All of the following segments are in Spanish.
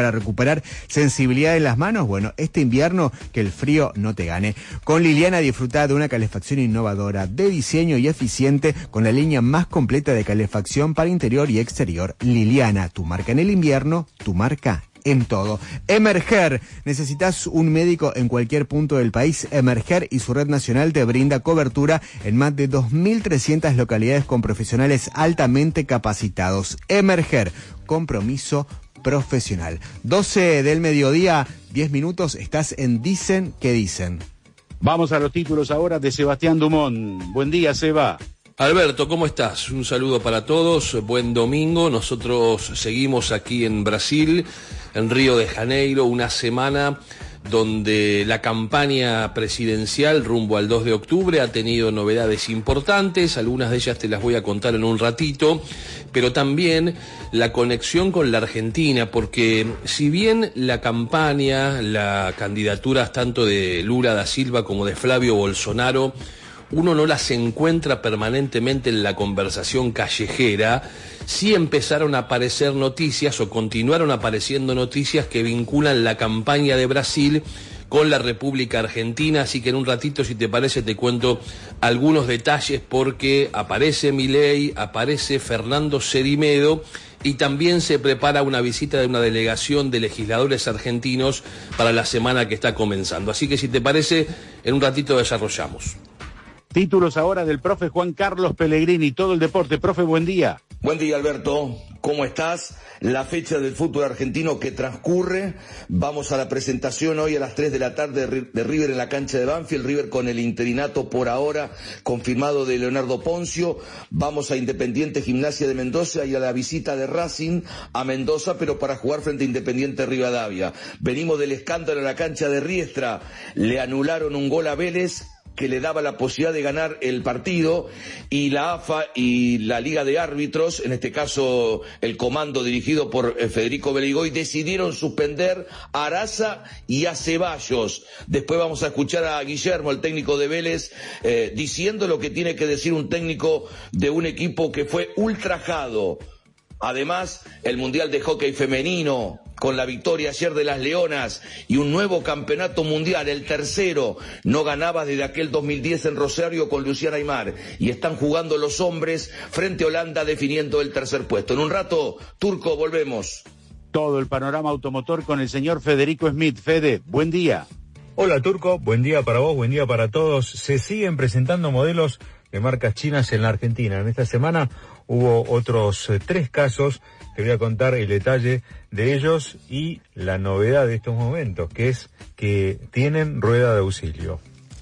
para recuperar sensibilidad en las manos. Bueno, este invierno que el frío no te gane. Con Liliana disfruta de una calefacción innovadora, de diseño y eficiente, con la línea más completa de calefacción para interior y exterior. Liliana, tu marca en el invierno, tu marca en todo. Emerger, necesitas un médico en cualquier punto del país. Emerger y su red nacional te brinda cobertura en más de 2.300 localidades con profesionales altamente capacitados. Emerger, compromiso profesional. 12 del mediodía, 10 minutos, estás en Dicen que Dicen. Vamos a los títulos ahora de Sebastián Dumont. Buen día, Seba. Alberto, ¿cómo estás? Un saludo para todos, buen domingo. Nosotros seguimos aquí en Brasil, en Río de Janeiro, una semana donde la campaña presidencial rumbo al 2 de octubre ha tenido novedades importantes, algunas de ellas te las voy a contar en un ratito, pero también la conexión con la Argentina, porque si bien la campaña, la candidaturas tanto de Lula da Silva como de Flavio Bolsonaro, uno no las encuentra permanentemente en la conversación callejera, sí empezaron a aparecer noticias o continuaron apareciendo noticias que vinculan la campaña de Brasil con la República Argentina, así que en un ratito, si te parece, te cuento algunos detalles, porque aparece Milei, aparece Fernando Cerimedo y también se prepara una visita de una delegación de legisladores argentinos para la semana que está comenzando. Así que si te parece, en un ratito desarrollamos. Títulos ahora del profe Juan Carlos Pellegrini, todo el deporte. Profe, buen día. Buen día, Alberto. ¿Cómo estás? La fecha del fútbol argentino que transcurre. Vamos a la presentación hoy a las 3 de la tarde de River en la cancha de Banfield. River con el interinato por ahora confirmado de Leonardo Poncio. Vamos a Independiente Gimnasia de Mendoza y a la visita de Racing a Mendoza, pero para jugar frente a Independiente Rivadavia. Venimos del escándalo en la cancha de Riestra. Le anularon un gol a Vélez que le daba la posibilidad de ganar el partido, y la AFA y la Liga de Árbitros, en este caso el comando dirigido por Federico Beligoy, decidieron suspender a Araza y a Ceballos. Después vamos a escuchar a Guillermo, el técnico de Vélez, diciendo lo que tiene que decir un técnico de un equipo que fue ultrajado. Además, el Mundial de Hockey Femenino, con la victoria ayer de las Leonas, y un nuevo campeonato mundial, el tercero, no ganaba desde aquel 2010 en Rosario con Luciana Aymar, y están jugando los hombres frente a Holanda definiendo el tercer puesto. En un rato, Turco, volvemos. Todo el panorama automotor con el señor Federico Smith. Fede, buen día. Hola, Turco, buen día para vos, buen día para todos. Se siguen presentando modelos de marcas chinas en la Argentina. En esta semana hubo otros 3 casos. Te voy a contar el detalle de ellos y la novedad de estos momentos, que es que tienen rueda de auxilio.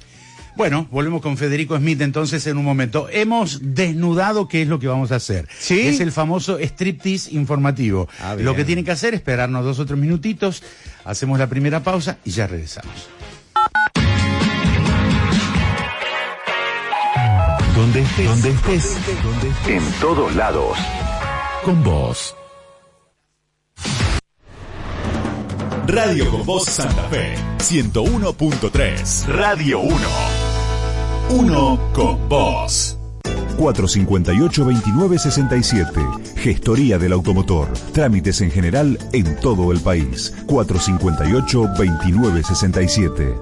Bueno, volvemos con Federico Smith entonces en un momento. Hemos desnudado qué es lo que vamos a hacer. ¿Sí? Es el famoso striptease informativo. Lo que tienen que hacer es esperarnos 2 o 3 minutitos, hacemos la primera pausa y ya regresamos. Donde estés, en todos lados, con vos. Radio con Voz Santa Fe, 101.3. Radio 1. Uno con vos. 458-2967. Gestoría del automotor. Trámites en general en todo el país. 458-2967.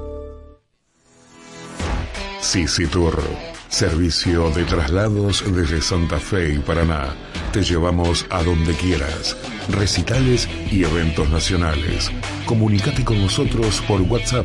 Cicitur. Servicio de traslados desde Santa Fe y Paraná. Te llevamos a donde quieras. Recitales y eventos nacionales. Comunicate con nosotros por WhatsApp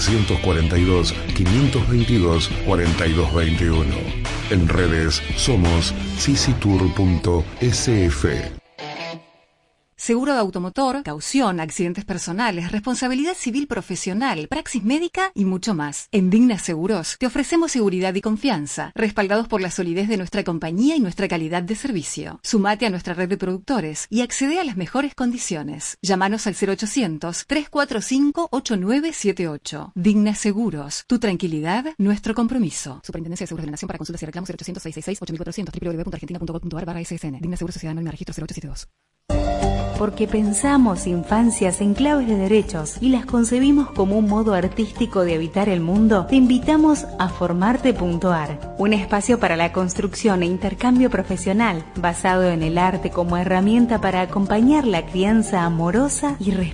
342-522-4221. En redes somos cicitur.sf. Seguro de automotor, caución, accidentes personales, responsabilidad civil profesional, praxis médica y mucho más. En Digna Seguros te ofrecemos seguridad y confianza, respaldados por la solidez de nuestra compañía y nuestra calidad de servicio. Sumate a nuestra red de productores y accede a las mejores condiciones. Llámanos al 0800-345-8978. Digna Seguros, tu tranquilidad, nuestro compromiso. Superintendencia de Seguros de la Nación. Para consultas y reclamos 0800-666-8400 www.argentina.gov.ar/SSN. Digna Seguros, Sociedad Anónima, Registro 0872. Porque pensamos infancias en claves de derechos y las concebimos como un modo artístico de habitar el mundo, te invitamos a Formarte.ar, un espacio para la construcción e intercambio profesional basado en el arte como herramienta para acompañar la crianza amorosa y respetuosa